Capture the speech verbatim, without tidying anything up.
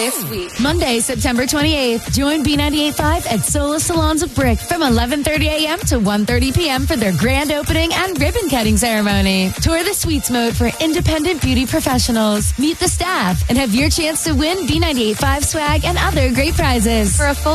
this week. Monday, September twenty-eighth, join B ninety-eight point five at Sola Salons of Brick from eleven thirty a.m. to one thirty p.m. for their grand opening and ribbon cutting ceremony. Tour the Sweets Mode for independent beauty professionals. Meet the staff and have your chance to win B ninety-eight point five swag and other great prizes. For a full